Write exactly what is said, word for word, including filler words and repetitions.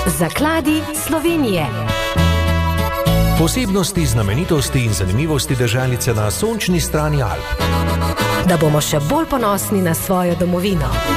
Zakladi Slovenije. Posebnosti, znamenitosti in zanimivosti deželice na sončni strani Alp. Da bomo še bolj ponosni na svojo domovino.